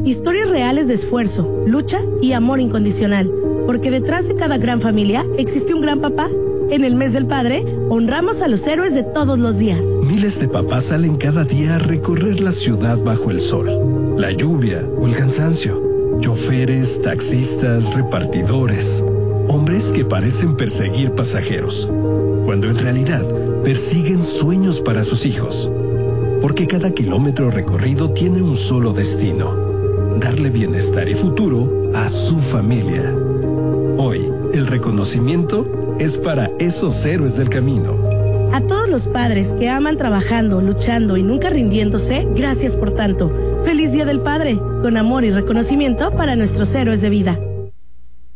Historias reales de esfuerzo, lucha y amor incondicional. Porque detrás de cada gran familia existe un gran papá. En el mes del padre, honramos a los héroes de todos los días. Miles de papás salen cada día a recorrer la ciudad bajo el sol, la lluvia o el cansancio. Choferes, taxistas, repartidores. Hombres que parecen perseguir pasajeros, cuando en realidad persiguen sueños para sus hijos. Porque cada kilómetro recorrido tiene un solo destino: darle bienestar y futuro a su familia. Hoy, el reconocimiento es para esos héroes del camino. A todos los padres que aman trabajando, luchando y nunca rindiéndose, gracias por tanto. ¡Feliz Día del Padre! Con amor y reconocimiento para nuestros héroes de vida.